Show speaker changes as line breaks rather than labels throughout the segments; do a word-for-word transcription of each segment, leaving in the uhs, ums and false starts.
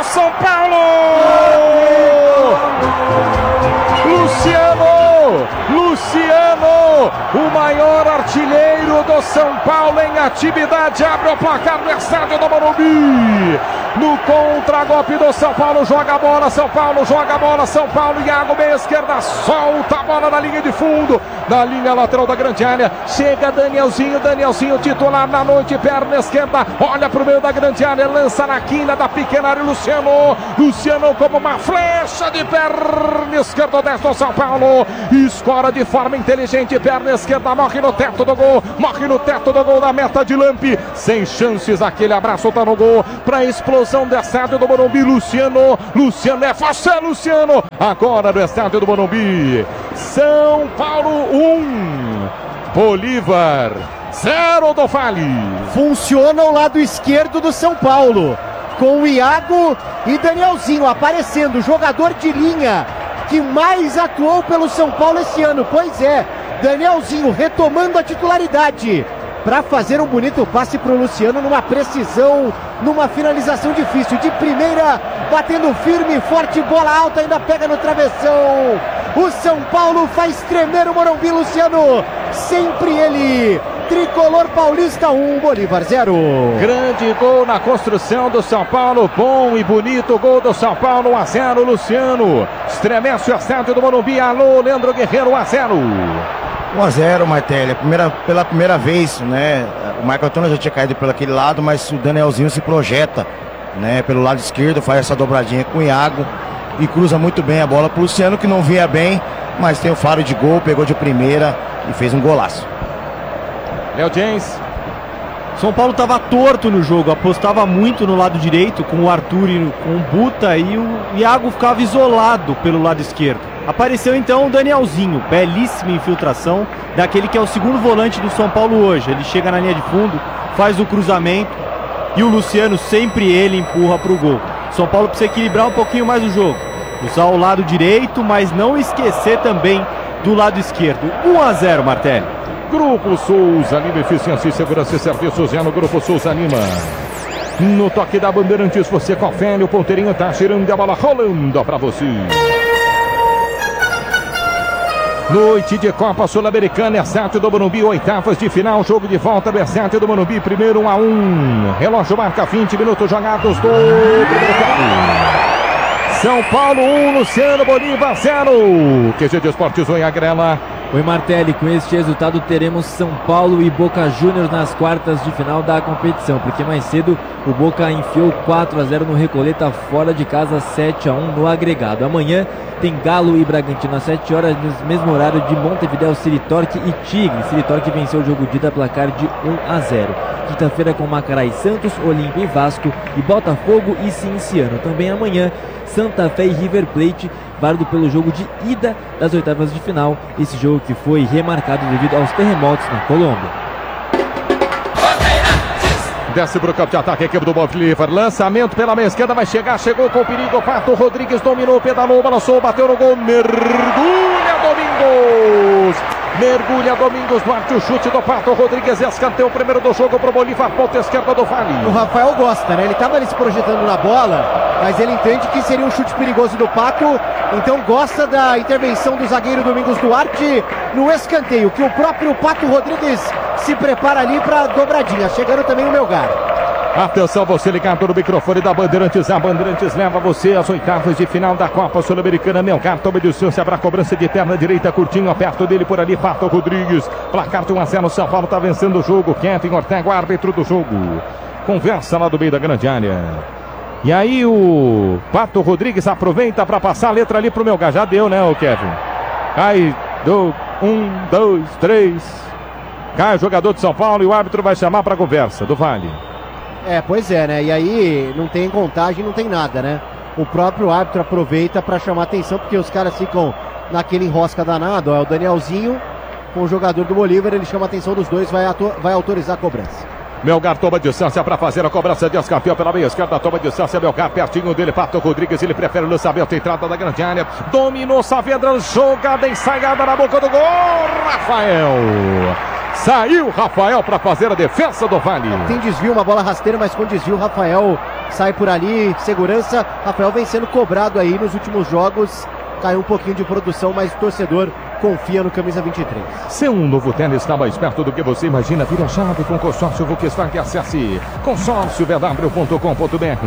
São Paulo! Luciano! Luciano, o maior artilheiro do São Paulo em atividade, abre o placar no estádio do Morumbi. No contra-golpe do São Paulo, joga a bola, São Paulo, joga a bola, São Paulo, Iago, meia esquerda, solta a bola na linha de fundo, na linha lateral da grande área, chega Danielzinho, Danielzinho titular na noite, perna esquerda, olha pro meio da grande área, lança na quina da pequena área, Luciano, Luciano como uma flecha de perna esquerda, desce o São Paulo, escora de forma inteligente, perna esquerda, morre no teto do gol, morre no teto do gol da meta de Lampe, sem chances, aquele abraço tá no gol, pra explosão do estádio do Morumbi, Luciano, Luciano é você, Luciano, agora no estádio do Morumbi, São Paulo um, Bolívar zero do Vale.
Funciona o lado esquerdo do São Paulo, com o Iago e Danielzinho aparecendo, jogador de linha que mais atuou pelo São Paulo esse ano, pois é, Danielzinho retomando a titularidade, para fazer um bonito passe para o Luciano, numa precisão, numa finalização difícil, de primeira, batendo firme, forte, bola alta, ainda pega no travessão, o São Paulo faz tremer o Morumbi, Luciano, sempre ele, tricolor paulista um, Bolívar zero.
Grande gol na construção do São Paulo, bom e bonito gol do São Paulo, um a zero, Luciano, estremece o estádio do Morumbi, alô, Leandro Guerreiro, um a zero.
um a zero, Martelli, primeira, pela primeira vez, né? O Marco Antônio já tinha caído pelo aquele lado, mas o Danielzinho se projeta, né? Pelo lado esquerdo, faz essa dobradinha com o Iago e cruza muito bem a bola pro Luciano, que não via bem, mas tem o faro de gol, pegou de primeira e fez um golaço.
Léo James.
São Paulo estava torto no jogo, apostava muito no lado direito, com o Arthur e com o Buta, e o Iago ficava isolado pelo lado esquerdo. Apareceu então o Danielzinho, belíssima infiltração, daquele que é o segundo volante do São Paulo hoje. Ele chega na linha de fundo, faz o cruzamento e o Luciano, sempre ele, empurra para o gol. São Paulo precisa equilibrar um pouquinho mais o jogo, usar o lado direito, mas não esquecer também do lado esquerdo. um a zero, Martelli.
Grupo Souza Lima, eficiência e segurança e serviços é no Grupo Souza Lima. No toque da Bandeirantes, você confere, o ponteirinho tá girando, a bola rolando pra você. Noite de Copa Sul-Americana, estádio do Morumbi, oitavas de final, jogo de volta do estádio do Morumbi, primeiro um a um. Relógio marca vinte minutos jogados do primeiro tempo. São Paulo um, Luciano, Bolívar zero. Q G de Esportes, oi, Agrela.
Oi, Martelli, com este resultado teremos São Paulo e Boca Juniors nas quartas de final da competição, porque mais cedo o Boca enfiou quatro a zero no Recoleta fora de casa, sete a um no agregado. Amanhã tem Galo e Bragantino às sete horas, no mesmo horário de Montevidéu, Siritorque e Tigre. Siritorque venceu o jogo de ida, placar de um a zero. Quinta-feira com Macará e Santos, Olímpia e Vasco, e Botafogo e Cinciano. Também amanhã, Santa Fé e River Plate, válido pelo jogo de ida das oitavas de final. Esse jogo que foi remarcado devido aos terremotos na Colômbia.
Desce pro campo de ataque, equipe do Bolívar. Lançamento pela meia esquerda, vai chegar, chegou com perigo. Pato Rodrigues dominou, pedalou, balançou, bateu no gol. Mergulha Domingos! Mergulha Domingos, Duarte, o chute do Pato Rodrigues, escanteio o primeiro do jogo pro Bolívar, ponta esquerda do Vale.
O Rafael gosta, né? Ele tava ali se projetando na bola, mas ele entende que seria um chute perigoso do Pato, então gosta da intervenção do zagueiro Domingos Duarte no escanteio, que o próprio Pato Rodrigues se prepara ali para dobradinha, chegando também o Melgar.
Atenção, você ligado no microfone da Bandeirantes. A Bandeirantes leva você às oitavas de final da Copa Sul-Americana. Melgar toma distância para a cobrança de perna direita, curtinho, perto dele por ali, Pato Rodrigues. Placar de um a zero, São Paulo está vencendo o jogo. Kevin Ortega, o árbitro do jogo. Conversa lá do meio da grande área. E aí o Pato Rodrigues aproveita para passar a letra ali pro Melgar. Já deu, né, o Kevin? Cai, do, um, dois, três. Cai o jogador de São Paulo e o árbitro vai chamar para a conversa do Vale.
É, pois é, né? E aí não tem contagem, não tem nada, né? O próprio árbitro aproveita para chamar atenção, porque os caras ficam naquele enrosca danado. É o Danielzinho com o jogador do Bolívar, ele chama a atenção dos dois, vai, vai autorizar a cobrança.
Melgar toma distância para fazer a cobrança de escanteio pela meia esquerda, toma distância, Melgar pertinho dele, Pato Rodrigues, ele prefere o lançamento, entrada da grande área, dominou Saavedra, jogada ensaiada na boca do gol, Rafael! Saiu Rafael para fazer a defesa do Vale.
Tem desvio, uma bola rasteira, mas com desvio o Rafael sai por ali, segurança. Rafael vem sendo cobrado aí nos últimos jogos, caiu um pouquinho de produção, mas o torcedor confia no camisa vinte e três.
Seu um novo tênis está mais perto do que você imagina. Vira a chave com consórcio Volkswagen. Acesse consórcio v w ponto com ponto b r.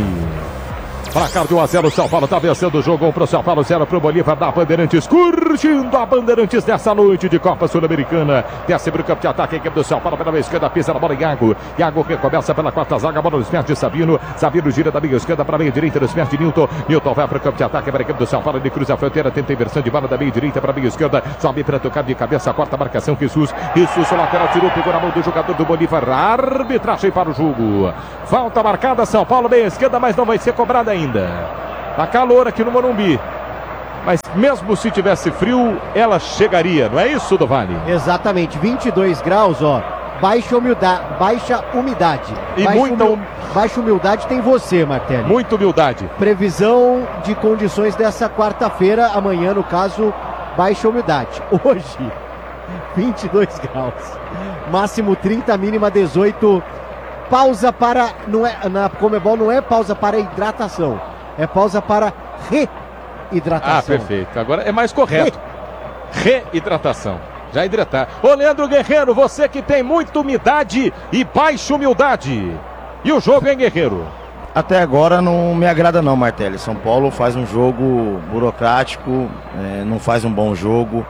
Placar de um a zero, São Paulo está vencendo o jogo. um para o São Paulo, zero para o Bolívar da Bandeirantes. Curtindo a Bandeirantes dessa noite de Copa Sul-Americana. Desce para o campo de ataque, a equipe do São Paulo pela esquerda, pisa na bola Iago. Iago recomeça pela quarta zaga, bola nos pés de Sabino. Sabino gira da meia esquerda para a meia direita, nos pés de Nilton. Nilton vai para o campo de ataque para a equipe do São Paulo. Ele cruza a fronteira, tenta a inversão de bola da meia direita para a meia esquerda. Sobe para tocar de cabeça, quarta marcação. Jesus, Jesus, o lateral tirou, pegou na mão do jogador do Bolívar. Arbitragem para o jogo. Falta marcada, São Paulo, meia esquerda, mas não vai ser cobrada ainda. Tá calor aqui no Morumbi, mas mesmo se tivesse frio, ela chegaria, não é isso, do Vale?
Exatamente, vinte e dois graus, ó, baixa umidade, baixa umidade.
E
baixa
muita
humi... baixa humildade tem você, Martelli.
Muita humildade.
Previsão de condições dessa quarta-feira, amanhã no caso, baixa umidade. Hoje, vinte e dois graus, máximo trinta, mínima dezoito. Pausa para, não é, na Comebol não é pausa para hidratação, é pausa para reidratação.
Ah, perfeito. Agora é mais correto. Re... Reidratação. Já hidratar. Ô, Leandro Guerreiro, você que tem muita umidade e baixa humildade. E o jogo, hein, Guerreiro?
Até agora não me agrada não, Martelli. São Paulo faz um jogo burocrático, é, não faz um bom jogo.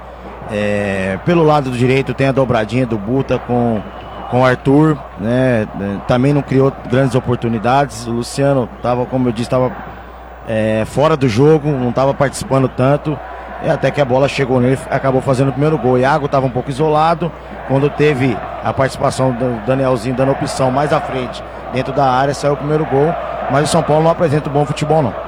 É, pelo lado direito tem a dobradinha do Buta com... com o Arthur, né, também não criou grandes oportunidades. O Luciano estava, como eu disse, estava é, fora do jogo, não estava participando tanto, e até que a bola chegou nele, acabou fazendo o primeiro gol. O Iago estava um pouco isolado, quando teve a participação do Danielzinho dando opção mais à frente, dentro da área, saiu o primeiro gol, mas o São Paulo não apresenta um bom futebol não.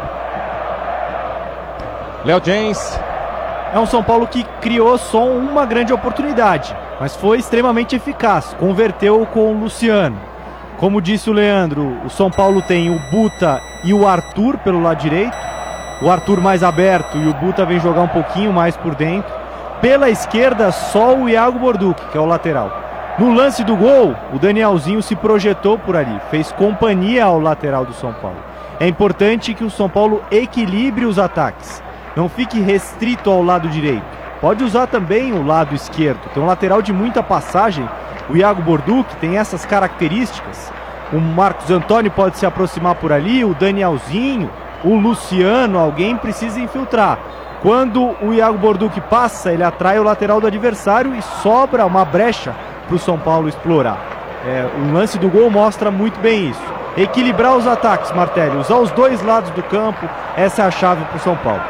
Léo James.
É um São Paulo que criou só uma grande oportunidade, mas foi extremamente eficaz, converteu com o Luciano. Como disse o Leandro, o São Paulo tem o Buta e o Arthur pelo lado direito, o Arthur mais aberto e o Buta vem jogar um pouquinho mais por dentro. Pela esquerda, só o Iago Borduque, que é o lateral. No lance do gol, o Danielzinho se projetou por ali, fez companhia ao lateral do São Paulo. É importante que o São Paulo equilibre os ataques, não fique restrito ao lado direito. Pode usar também o lado esquerdo. Tem um lateral de muita passagem. O Iago Borduque tem essas características. O Marcos Antônio pode se aproximar por ali. O Danielzinho, o Luciano, alguém precisa infiltrar. Quando o Iago Borduque passa, ele atrai o lateral do adversário e sobra uma brecha para o São Paulo explorar. É, o lance do gol mostra muito bem isso. Equilibrar os ataques, Martelli. Usar os dois lados do campo. Essa é a chave para o São Paulo.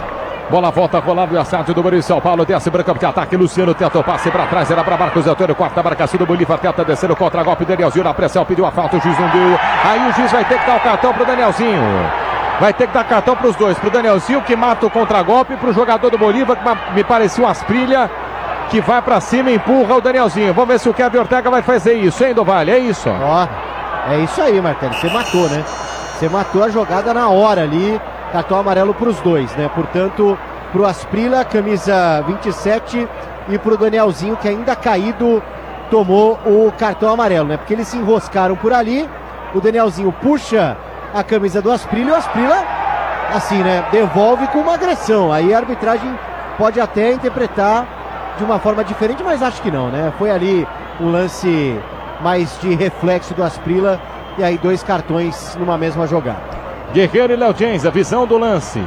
Bola volta rolando e assalto do Bolívar. São Paulo desce para o campo de ataque. Luciano tenta o passe para trás. Era para Marcos Antônio. Quarta marcação do Bolívar. Tenta descer o contra-golpe. Danielzinho na pressão. Pediu a falta. O juiz não deu. Aí o juiz vai ter que dar o cartão para o Danielzinho. Vai ter que dar cartão para os dois. Para o Danielzinho, que mata o contra-golpe. Para o jogador do Bolívar, que me parecia uma Asprilha, que vai para cima e empurra o Danielzinho. Vamos ver se o Kevin Ortega vai fazer isso, hein, do Vale? É isso.
Ó, é isso aí, Martelo. Você matou, né? Você matou a jogada na hora ali. Cartão amarelo para os dois, né? Portanto, pro Asprilla, camisa vinte e sete, e pro Danielzinho, que ainda caído, tomou o cartão amarelo, né? Porque eles se enroscaram por ali, o Danielzinho puxa a camisa do Asprilla e o Asprilla, assim, né? Devolve com uma agressão. Aí a arbitragem pode até interpretar de uma forma diferente, mas acho que não, né? Foi ali um lance mais de reflexo do Asprilla, e aí dois cartões numa mesma jogada.
Guerreiro e Léo James, a visão do lance.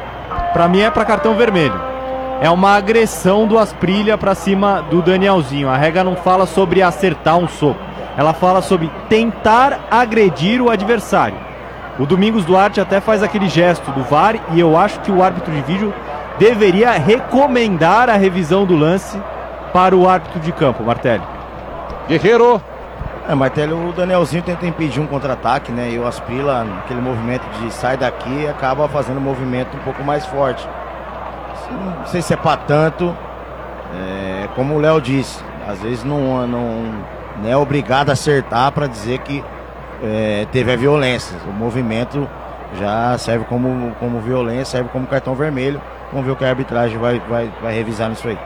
Pra mim é pra cartão vermelho. É uma agressão do Asprilla pra cima do Danielzinho. A regra não fala sobre acertar um soco. Ela fala sobre tentar agredir o adversário. O Domingos Duarte até faz aquele gesto do V A R, e eu acho que o árbitro de vídeo deveria recomendar a revisão do lance para o árbitro de campo, Martelli.
Guerreiro.
É, Martelli, o Danielzinho tenta impedir um contra-ataque, né? E o Asprilla, aquele movimento de sai daqui, acaba fazendo um movimento um pouco mais forte. Não sei se é para tanto, é, como o Léo disse, às vezes não, não, não é obrigado a acertar para dizer que é, teve a violência. O movimento já serve como, como violência, serve como cartão vermelho. Vamos ver o que a arbitragem vai, vai, vai revisar nisso aí.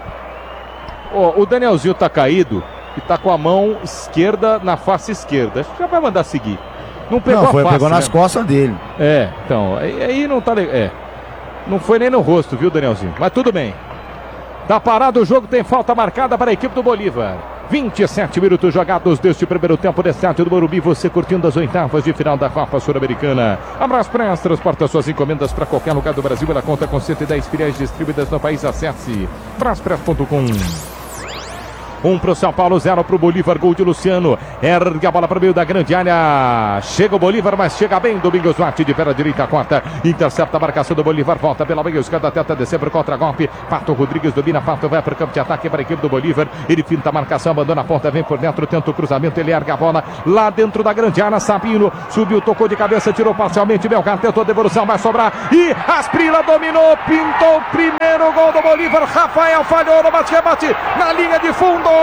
Oh, o Danielzinho tá caído e tá com a mão esquerda na face esquerda. Acho que já vai mandar seguir. Não pegou
não, foi,
a face,
pegou nas
né?
costas dele.
É, então, aí, aí não tá legal. É, não foi nem no rosto, viu, Danielzinho? Mas tudo bem. Tá parado o jogo, tem falta marcada para a equipe do Bolívar. vinte e sete minutos jogados deste primeiro tempo do estádio do Morumbi. Você curtindo as oitavas de final da Copa Sul-Americana. Abraço Press, transporta suas encomendas para qualquer lugar do Brasil. Ela conta com cento e dez filiais distribuídas no país. Acesse braspress ponto com. Um pro São Paulo, zero pro Bolívar, gol de Luciano. Ergue a bola para o meio da grande área. Chega o Bolívar, mas chega bem. Domingos Duarte de pé direita, corta. Intercepta a marcação do Bolívar. Volta pela meia esquerda, tenta descer para o contra-golpe. Pato Rodrigues domina, Pato vai para o campo de ataque para a equipe do Bolívar. Ele finta a marcação, abandona a ponta, vem por dentro, tenta o cruzamento. Ele ergue a bola lá dentro da grande área. Sabino subiu, tocou de cabeça, tirou parcialmente. Belgar tentou a devolução, vai sobrar. E Asprila dominou, pintou o primeiro gol do Bolívar. Rafael falhou no bate-rebate na linha de fundo.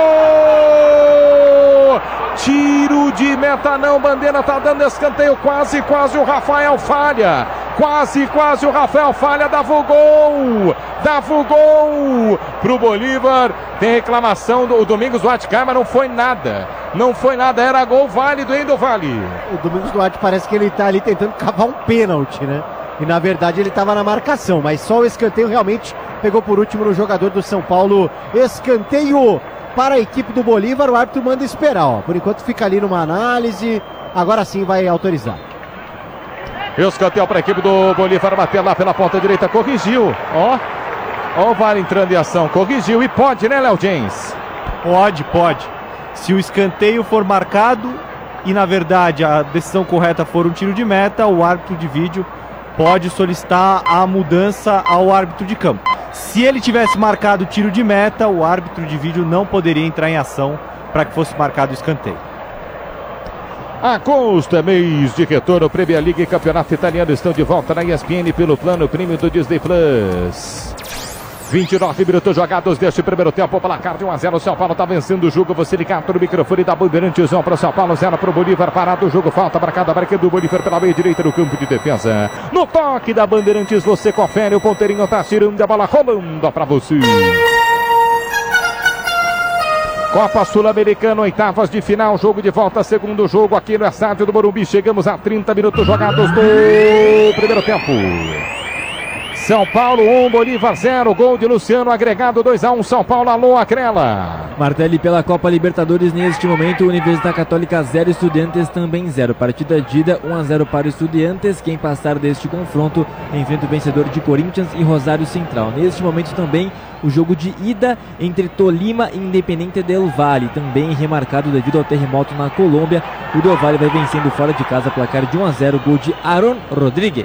Tiro de meta não, Bandeira tá dando escanteio, quase, quase o Rafael falha, quase, quase o Rafael falha, dava o gol, dava o gol pro Bolívar. Tem reclamação do Domingos Duarte, mas não foi nada, não foi nada, era gol válido, hein, do Vale?
O Domingos Duarte parece que ele tá ali tentando cavar um pênalti, né? E na verdade ele estava na marcação, mas só o escanteio realmente pegou por último no jogador do São Paulo. Escanteio para a equipe do Bolívar, o árbitro manda esperar, ó. Por enquanto fica ali numa análise, agora sim vai autorizar.
Escanteio para a equipe do Bolívar, bater lá pela ponta direita, corrigiu, ó. Ó o Vale entrando em ação, corrigiu e pode, né, Léo James?
Pode, pode. Se o escanteio for marcado e na verdade a decisão correta for um tiro de meta, o árbitro de vídeo pode solicitar a mudança ao árbitro de campo. Se ele tivesse marcado tiro de meta, o árbitro de vídeo não poderia entrar em ação para que fosse marcado o escanteio.
A Costa, mês de retorno, Premier League e Campeonato Italiano estão de volta na E S P N pelo plano premium do Disney Plus. vinte e nove minutos jogados deste primeiro tempo, placar de um a zero, São Paulo está vencendo o jogo, você ligado no microfone da Bandeirantes, um para o São Paulo, zero para o Bolívar, parado o jogo, falta marcada, marca do Bolívar pela meia direita no campo de defesa. No toque da Bandeirantes, você confere, o ponteirinho está tirando a bola, rolando para você. Copa Sul-Americana, oitavas de final, jogo de volta, segundo jogo aqui no estádio do Morumbi, chegamos a trinta minutos jogados do primeiro tempo. São Paulo um, Bolívar zero, gol de Luciano, agregado dois a um, São Paulo, alô, Acrela.
Martelli pela Copa Libertadores, neste momento, Universidade Católica zero, Estudiantes também zero. Partida de ida, um a zero para o Estudiantes, quem passar deste confronto enfrenta o vencedor de Corinthians e Rosário Central. Neste momento também, o jogo de ida entre Tolima e Independiente del Valle, também remarcado devido ao terremoto na Colômbia. O Del Valle vai vencendo fora de casa, placar de um a zero, gol de Aaron Rodrigues.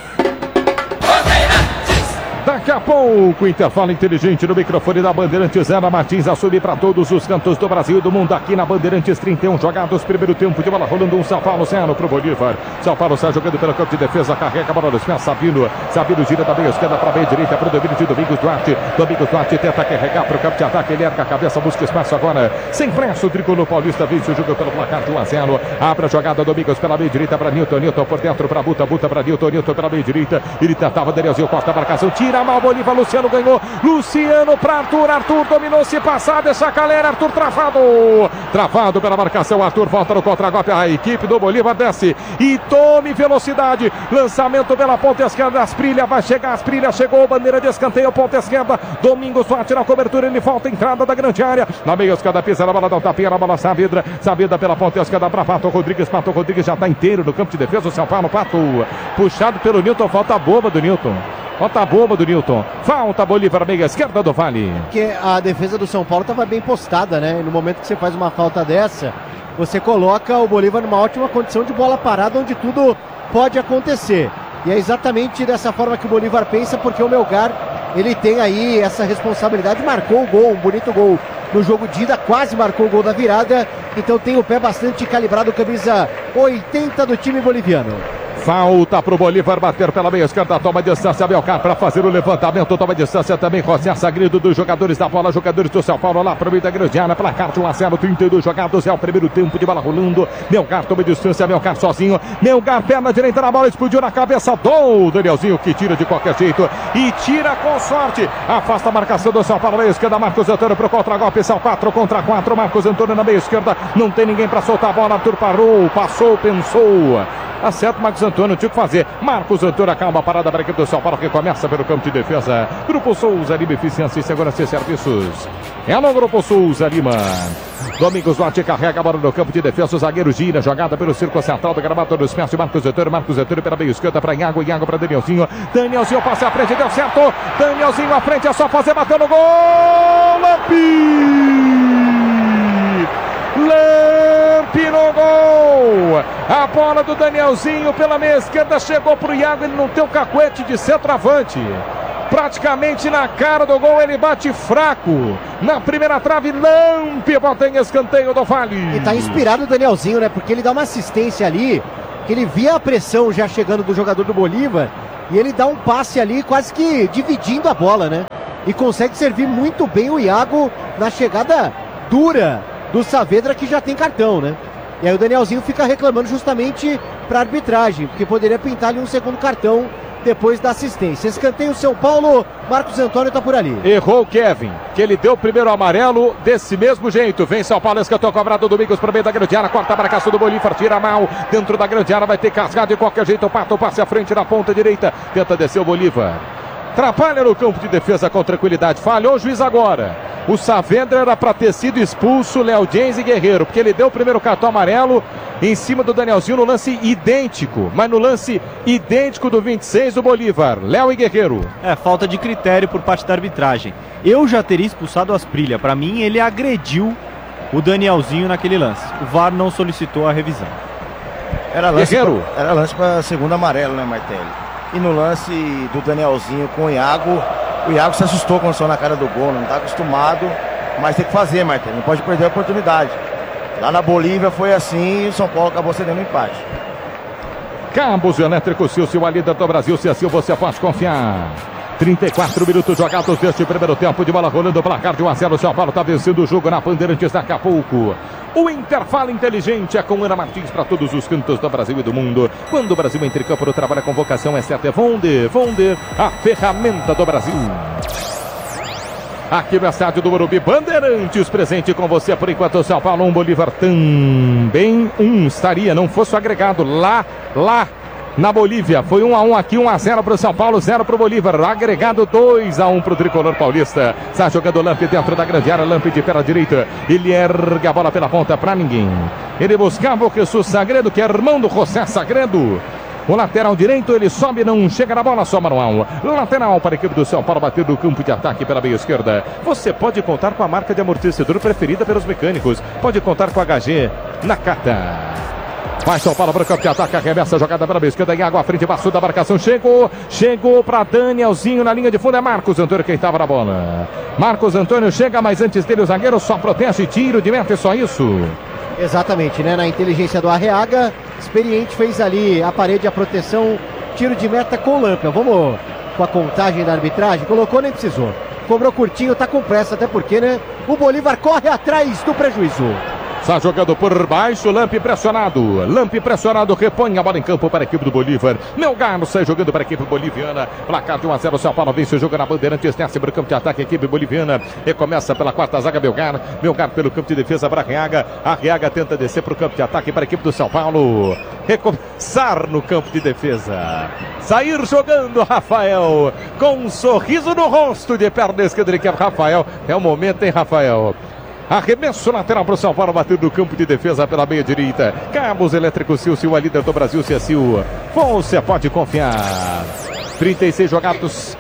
Daqui a pouco, intervalo inteligente no microfone da Bandeirantes. Ana Martins a subir para todos os cantos do Brasil e do mundo aqui na Bandeirantes. trinta e um jogados, primeiro tempo de bola rolando, um São Paulo zero para o Bolívar. São Paulo sai jogando pelo campo de defesa, carrega a bola nos pés, Sabino. Sabino gira da meia esquerda para a meia direita para o domínio de Domingos Duarte. Domingos Duarte tenta carregar para o campo de ataque, ele erga a cabeça, busca espaço agora. Sem pressa, o tricolor paulista vence o jogo pelo placar de um a zero. Abre a jogada, Domingos pela meia direita para Nilton. Nilton por dentro para Buta, Buta para Nilton. Nilton pela meia direita. Ele tentava, Danielzinho corta a marcação, tira mal Bolívar, Luciano ganhou, Luciano para Arthur, Arthur dominou, se passar, deixa a galera, Arthur travado, travado pela marcação, Arthur volta no contra-golpe, a equipe do Bolívar desce e tome velocidade, lançamento pela ponta esquerda, Asprilla vai chegar, Asprilla chegou, bandeira de escanteio, ponta esquerda, Domingos Duarte na cobertura, ele falta, entrada da grande área, na meia esquerda, pisa na bola, dá um tapinha na bola, Saavedra, Saavedra pela ponta esquerda para Pato Rodrigues, Pato Rodrigues já está inteiro no campo de defesa, o São Paulo, Pato, puxado pelo Nilton, falta boba do Nilton. Falta a bomba do Nilton. Falta Bolívar, meia esquerda do Vale.
Porque a defesa do São Paulo estava bem postada, né? No momento que você faz uma falta dessa, você coloca o Bolívar numa ótima condição de bola parada, onde tudo pode acontecer. E é exatamente dessa forma que o Bolívar pensa, porque o Melgar, ele tem aí essa responsabilidade, marcou o gol, um bonito gol no jogo de ida, quase marcou o gol da virada, então tem o pé bastante calibrado, camisa oitenta do time boliviano.
Falta pro Bolívar bater pela meia esquerda, toma distância, Melgar para fazer o levantamento, toma distância também, José Sagredo dos jogadores da bola, jogadores do São Paulo lá para o meio da grande área, placar de um a zero, trinta e dois jogados, é o primeiro tempo de bola rolando, Melgar toma distância, Melgar sozinho, Melgar perna direita na bola, explodiu na cabeça do Danielzinho, que tira de qualquer jeito e tira com sorte, afasta a marcação do São Paulo, meia esquerda, Marcos Antônio pro contra-golpe, são quatro contra quatro, Marcos Antônio na meia esquerda, não tem ninguém para soltar a bola, Arthur parou, passou, pensou, acerta o Marcos Antônio, tinha que fazer. Marcos Antônio acalma a parada para a equipe do São Paulo, que começa pelo campo de defesa. Grupo Souza Lima, eficiência e segurança e serviços. É no Grupo Souza Lima. Domingos Duarte carrega a bola no campo de defesa. O zagueiro gira, jogada pelo círculo central do gramado dos pés de Marcos Antônio. Marcos Antônio pela meia esquerda para Iago, Iago para Danielzinho. Danielzinho passa à frente, deu certo. Danielzinho à frente, é só fazer, bateu no gol. Lampi! Lampi no gol! A bola do Danielzinho pela meia esquerda chegou para o Iago, ele não tem o cacuete de centroavante. Praticamente na cara do gol, ele bate fraco. Na primeira trave, Lampi bota em escanteio do Vale.
E tá inspirado o Danielzinho, né? Porque ele dá uma assistência ali, que ele via a pressão já chegando do jogador do Bolívar, e ele dá um passe ali quase que dividindo a bola, né? E consegue servir muito bem o Iago na chegada dura do Saavedra, que já tem cartão, né? E aí o Danielzinho fica reclamando justamente para arbitragem, porque poderia pintar ali um segundo cartão depois da assistência. Escanteio São Paulo, Marcos Antônio tá por ali.
Errou o Kevin, que ele deu o primeiro amarelo desse mesmo jeito. Vem São Paulo, escanteio cobrado, Domingos para o meio da grande área, quarta marcação do Bolívar, tira mal, dentro da grande área, vai ter cascado de qualquer jeito, o Pato passe à frente na ponta direita, tenta descer o Bolívar. Atrapalha no campo de defesa com tranquilidade, falhou o juiz agora. O Saavedra era para ter sido expulso, Léo James e Guerreiro, porque ele deu o primeiro cartão amarelo em cima do Danielzinho no lance idêntico, mas no lance idêntico do vinte e seis do Bolívar, Léo e Guerreiro.
É, falta de critério por parte da arbitragem. Eu já teria expulsado o Asprilla, para mim ele agrediu o Danielzinho naquele lance. O V A R não solicitou a revisão.
Era lance
Guerreiro.
pra, era lance para segundo amarelo, né, Martelli? E no lance do Danielzinho com o Iago, o Iago se assustou quando saiu na cara do gol, não está acostumado, mas tem que fazer, Martelli, não pode perder a oportunidade. Lá na Bolívia foi assim e o São Paulo acabou cedendo um empate.
Cabos Elétricos, Silvio, a líder do Brasil, se assim você pode confiar. trinta e quatro minutos jogados deste primeiro tempo de bola rolando, placar de um a zero, o São Paulo está vencendo o jogo na Bandeirantes daqui a pouco. O intervalo inteligente é com Ana Martins para todos os cantos do Brasil e do mundo. Quando o Brasil entra em campo, trabalha com vocação, é certo, é Vonder, Vonder, a ferramenta do Brasil. Aqui no estádio do Morumbi, Bandeirantes presente com você por enquanto. São Paulo um, Bolívar também um, estaria, não fosse o agregado lá, lá na Bolívia. Foi um a um aqui, um a zero para o São Paulo, zero para o Bolívar. Agregado dois a um para o tricolor paulista. Está jogando o Lampi dentro da grande área, Lampi de pé à direita. Ele ergue a bola pela ponta para ninguém. Ele buscava o Jesus Sagredo, que é irmão do José Sagredo. O lateral direito, ele sobe, não chega na bola, só manual. Lateral para a equipe do São Paulo, bater do campo de ataque pela meia esquerda. Você pode contar com a marca de amortecedor preferida pelos mecânicos. Pode contar com a H G Nakata. Vai São Paulo para o campo de ataque, arremessa a jogada pela meia esquerda, em água à frente, passou da marcação, chegou, chegou para Danielzinho na linha de fundo, é Marcos Antônio quem estava na bola. Marcos Antônio chega, mas antes dele o zagueiro só protege, tiro de meta, é só isso.
Exatamente, né? Na inteligência do Arreaga, experiente, fez ali a parede, a proteção, tiro de meta com o Lampa. Vamos com a contagem da arbitragem, colocou, nem precisou. Cobrou curtinho, tá com pressa, até porque, né? O Bolívar corre atrás do prejuízo.
Está jogando por baixo, Lampi pressionado. Lampi pressionado, repõe a bola em campo para a equipe do Bolívar. Melgar sai jogando para a equipe boliviana. Placar de um a zero, São Paulo vence o jogo na Bandeirantes. Desce para o campo de ataque, a equipe boliviana. Recomeça pela quarta zaga, Melgar. Melgar pelo campo de defesa para Arreaga. Arreaga tenta descer para o campo de ataque para a equipe do São Paulo. Recomeçar no campo de defesa. Sair jogando, Rafael. Com um sorriso no rosto de perna esquerda, que é Rafael. É o momento, hein, Rafael? Arremesso lateral para o São Paulo, batendo no campo de defesa pela meia direita. Cabos Elétricos Silvio, a líder do Brasil, Ciacil. Você pode confiar. trinta e seis jogados.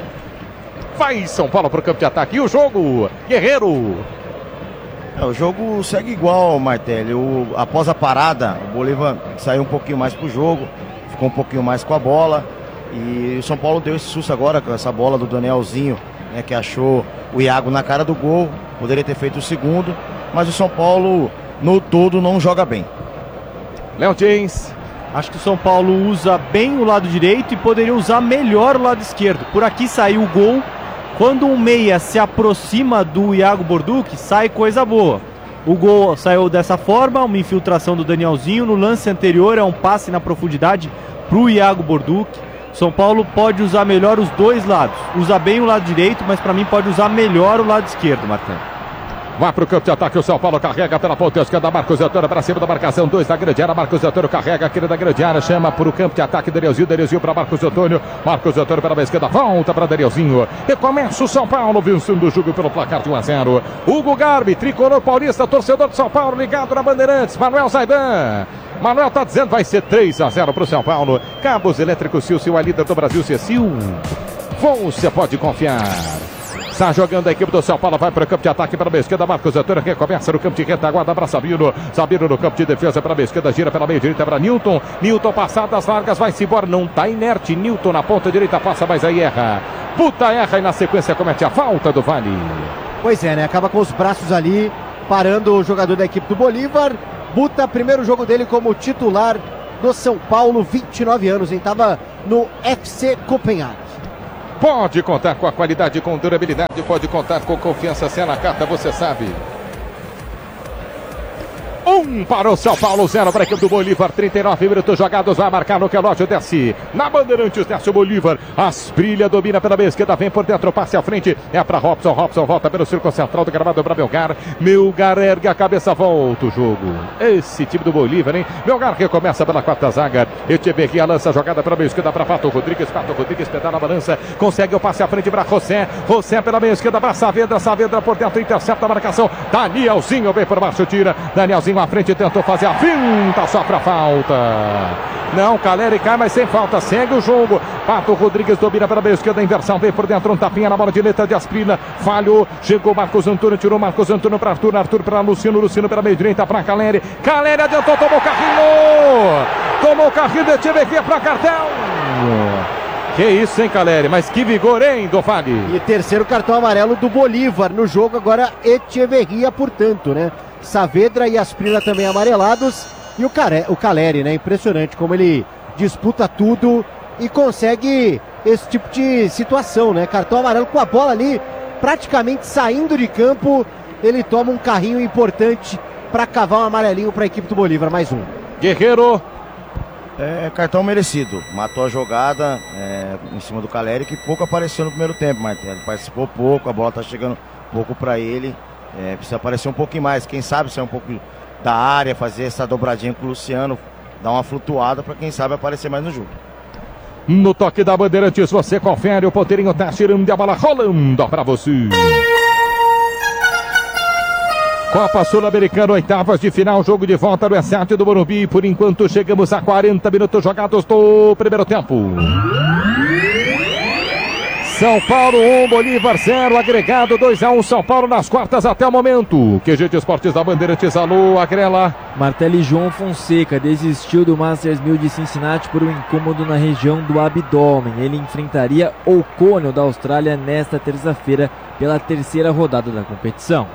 Vai São Paulo para o campo de ataque. E o jogo, Guerreiro.
É, o jogo segue igual, Martelli. O, após a parada, o Bolívar saiu um pouquinho mais para o jogo, ficou um pouquinho mais com a bola. E o São Paulo deu esse susto agora com essa bola do Danielzinho, né, que achou o Iago na cara do gol. Poderia ter feito o segundo, mas o São Paulo no todo não joga bem.
Léo James.
Acho que o São Paulo usa bem o lado direito e poderia usar melhor o lado esquerdo. Por aqui saiu o gol. Quando um meia se aproxima do Iago Borduc, sai coisa boa. O gol saiu dessa forma, uma infiltração do Danielzinho. No lance anterior é um passe na profundidade para o Iago Borduc. São Paulo pode usar melhor os dois lados. Usa bem o lado direito, mas para mim pode usar melhor o lado esquerdo, Marcão.
Vai para o campo de ataque, o São Paulo carrega pela ponta esquerda, Marcos Antônio para cima da marcação, dois da grande área, Marcos Antônio carrega aquele da grande área, chama para o campo de ataque, Danielzinho, Danielzinho para Marcos Antônio, Marcos Antônio pela esquerda, volta para Danielzinho, e começa o São Paulo vencendo o jogo pelo placar de um a zero. Hugo Garbi, tricolor paulista, torcedor de São Paulo, ligado na Bandeirantes, Manuel Zaidan. Manuel está dizendo vai ser três a zero para o São Paulo. Cabos Elétricos Silcio, a líder do Brasil, Cecil. Você pode confiar. Está jogando a equipe do São Paulo, vai para o campo de ataque para a esquerda, Marcos Antônio recomeça no campo de retaguarda para Sabino, Sabino no campo de defesa para a esquerda, gira pela meia direita para Newton, Newton passadas largas, vai-se embora, não está inerte, Newton na ponta direita passa, mas aí erra, puta erra e na sequência comete a falta do Vale.
Pois é, né, acaba com os braços ali, parando o jogador da equipe do Bolívar. Buta, primeiro jogo dele como titular do São Paulo, vinte e nove anos, hein, estava no F C Copenhague.
Pode contar com a qualidade, com durabilidade, pode contar com confiança, se é na carta, você sabe. Um para o São Paulo, zero para a equipe do Bolívar, trinta e nove minutos jogados, vai marcar no relógio, desce na Bandeirantes, desce o Bolívar, Asprilla domina pela meia esquerda, vem por dentro, passe à frente, é para Robson, Robson volta pelo círculo central do gramado para Melgar, Melgar ergue a cabeça, volta o jogo, esse time do Bolívar, hein? Melgar recomeça pela quarta zaga, Echeverria lança a jogada pela meia esquerda para Pato Rodrigues, Pato Rodrigues pedala a balança, consegue o passe à frente para José, José pela meia esquerda para Saavedra, Saavedra por dentro, intercepta a marcação, Danielzinho vem por baixo, tira, Danielzinho à frente, tentou fazer a finta, só para falta. Não, Caleri cai, mas sem falta, segue o jogo. Pato Rodrigues domina pela meia esquerda, inversão, vem por dentro, um tapinha na bola de letra de Asprilla, falhou, chegou Marcos Antônio, tirou Marcos Antônio para Arthur, Arthur para Luciano, Luciano pela meia direita para Caleri, Caleri adiantou, tomou carrinho, tomou carrinho, de Echeverria para cartão. Que isso, hein, Caleri? Mas que vigor, hein, do Vale?
E terceiro cartão amarelo do Bolívar no jogo, agora Echeverria, portanto, né? Saavedra e Asprilla também amarelados. E o, Care, o Caleri, né? Impressionante como ele disputa tudo e consegue esse tipo de situação, né? Cartão amarelo com a bola ali, praticamente saindo de campo. Ele toma um carrinho importante para cavar um amarelinho para a equipe do Bolívar. Mais um.
Guerreiro.
É cartão merecido, matou a jogada é, em cima do Caleri, que pouco apareceu no primeiro tempo, Martelo. Ele participou pouco, a bola tá chegando pouco para ele, é, precisa aparecer um pouquinho mais, quem sabe sair um pouco da área, fazer essa dobradinha com o Luciano, dar uma flutuada para quem sabe aparecer mais no jogo.
No toque da Bandeirantes, você confere, o ponteirinho tá tirando a bola rolando para você. Copa Sul-Americana, oitavas de final, jogo de volta no estádio do Morumbi. Por enquanto chegamos a quarenta minutos jogados do primeiro tempo. São Paulo um, Bolívar zero, agregado dois a um, São Paulo nas quartas até o momento. Q G de Esportes da Bandeirantes, alô, Agrela.
Martelli João Fonseca desistiu do Masters mil de Cincinnati por um incômodo na região do abdômen. Ele enfrentaria O'Connell da Austrália nesta terça-feira pela terceira rodada da competição.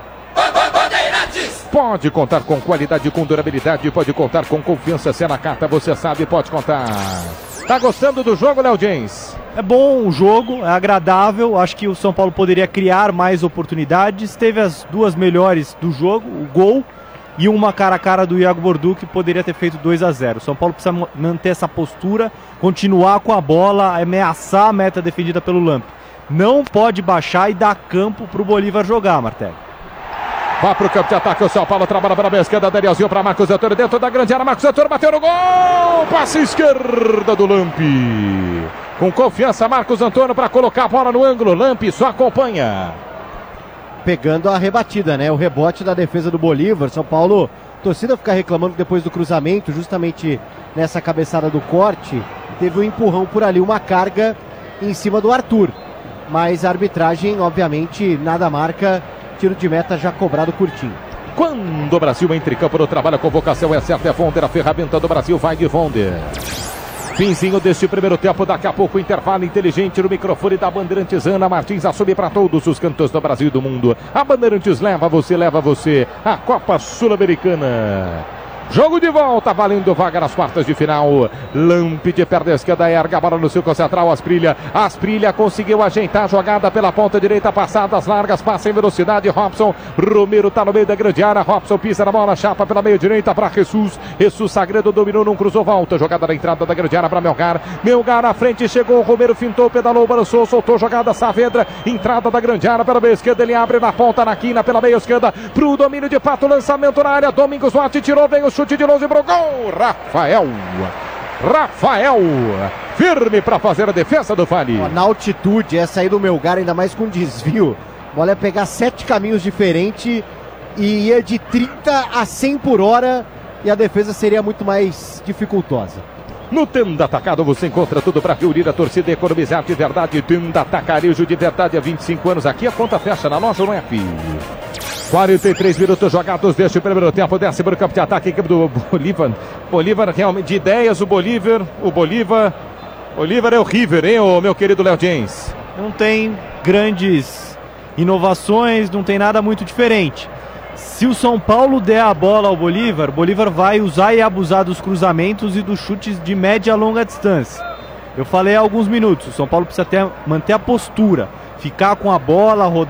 Pode contar com qualidade, com durabilidade, pode contar com confiança, se é na carta, você sabe, pode contar. Tá gostando do jogo, Léo James?
É bom o jogo, é agradável, acho que o São Paulo poderia criar mais oportunidades, teve as duas melhores do jogo, o gol e uma cara a cara do Iago Borduc, que poderia ter feito dois a zero. O São Paulo precisa manter essa postura, continuar com a bola, ameaçar a meta defendida pelo Lamp. Não pode baixar e dar campo pro Bolívar jogar, Martelli.
Vai pro campo de ataque, o São Paulo trabalha para a esquerda, Danielzinho para Marcos Antônio, dentro da grande área, Marcos Antônio bateu no gol, passe esquerda do Lampi. Com confiança, Marcos Antônio para colocar a bola no ângulo, Lampi só acompanha.
Pegando a rebatida, né? O rebote da defesa do Bolívar, São Paulo, a torcida fica reclamando depois do cruzamento, justamente nessa cabeçada do corte, teve um empurrão por ali, uma carga em cima do Arthur. Mas a arbitragem, obviamente, nada marca. Tiro de meta já cobrado curtinho.
Quando o Brasil entra em campo no trabalho, a convocação é certa, é Vonder, a ferramenta do Brasil vai de Vonder. Finzinho deste primeiro tempo, daqui a pouco intervalo inteligente no microfone da Bandeirantes. Ana Martins assume para todos os cantos do Brasil e do mundo. A Bandeirantes leva você, leva você a Copa Sul-Americana. Jogo de volta, valendo vaga nas quartas de final. Lampe de perna esquerda, erga a bola no círculo central. Asprilha, Asprilha conseguiu ajeitar a jogada pela ponta direita, passadas largas, passa em velocidade. Robson, Romero tá no meio da grande área. Robson pisa na bola, chapa pela meia direita para Jesus. Jesus Sagredo dominou, não cruzou, volta. Jogada na entrada da grande área para Melgar. Melgar à frente, chegou. Romero fintou, pedalou, balançou, soltou jogada. Saavedra, entrada da grande área pela meia esquerda. Ele abre na ponta, na quina pela meia esquerda pro domínio de Pato. Lançamento na área. Domingos Duarte tirou, vem o chute de longe pro gol. Rafael. Rafael. Firme para fazer a defesa do Fali.
Na altitude, essa aí do Melgar, ainda mais com desvio. A bola ia pegar sete caminhos diferentes e ia de trinta a cem por hora e a defesa seria muito mais dificultosa.
No Tenda Atacado você encontra tudo para reunir a torcida e economizar de verdade. Tenda Atacarejo de verdade há vinte e cinco anos. Aqui a conta fecha na loja, não é filho. quarenta e três minutos jogados deste primeiro tempo, décimo campo de ataque, equipe do Bolívar. Bolívar realmente de ideias, o Bolívar, o Bolívar, Bolívar é o River, hein, o meu querido Léo James?
Não tem grandes inovações, não tem nada muito diferente. Se o São Paulo der a bola ao Bolívar, o Bolívar vai usar e abusar dos cruzamentos e dos chutes de média a longa distância. Eu falei há alguns minutos, o São Paulo precisa ter, manter a postura, ficar com a bola, rodar